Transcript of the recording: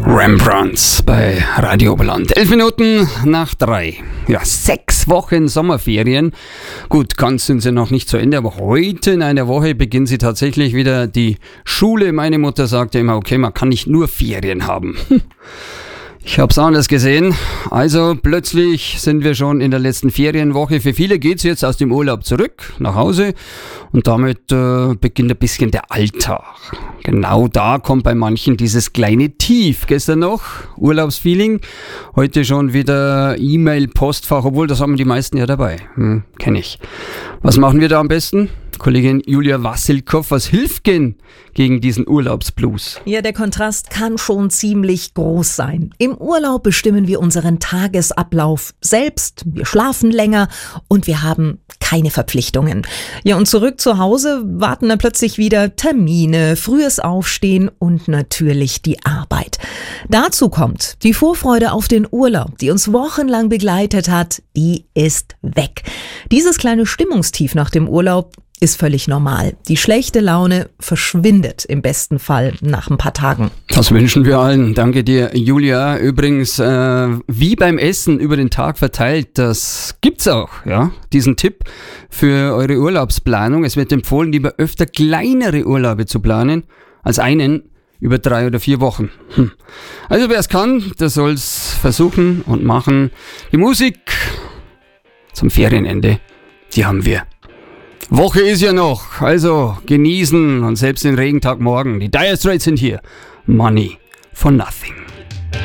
Rembrandts bei Radio Oberland. 11 Minuten nach 3. Ja, 6 Wochen Sommerferien. Gut, ganz sind sie noch nicht zu Ende, aber heute in einer Woche beginnt sie tatsächlich wieder die Schule. Meine Mutter sagte immer, okay, man kann nicht nur Ferien haben. Ich habe es anders gesehen. Also plötzlich sind wir schon in der letzten Ferienwoche. Für viele geht es jetzt aus dem Urlaub zurück nach Hause und damit beginnt ein bisschen der Alltag. Genau da kommt bei manchen dieses kleine Tief. Gestern noch Urlaubsfeeling, heute schon wieder E-Mail-Postfach, obwohl das haben die meisten ja dabei. Kenne ich. Was machen wir da am besten? Kollegin Julia Wassilkow, was hilft denn gegen diesen Urlaubsblues? Ja, der Kontrast kann schon ziemlich groß sein. Im Urlaub bestimmen wir unseren Tagesablauf selbst, wir schlafen länger und wir haben keine Verpflichtungen. Ja, und zurück zu Hause warten dann plötzlich wieder Termine, frühes Aufstehen und natürlich die Arbeit. Dazu kommt die Vorfreude auf den Urlaub, die uns wochenlang begleitet hat, die ist weg. Dieses kleine Stimmungstief nach dem Urlaub ist völlig normal. Die schlechte Laune verschwindet im besten Fall nach ein paar Tagen. Das wünschen wir allen. Danke dir, Julia. Übrigens, wie beim Essen über den Tag verteilt, das gibt's auch, ja, diesen Tipp für eure Urlaubsplanung. Es wird empfohlen, lieber öfter kleinere Urlaube zu planen, als einen über 3 oder 4 Wochen. Also wer es kann, der soll's versuchen und machen. Die Musik zum Ferienende, die haben wir. Woche ist ja noch, also genießen und selbst den Regentag morgen. Die Dire Straits sind hier. Money for Nothing.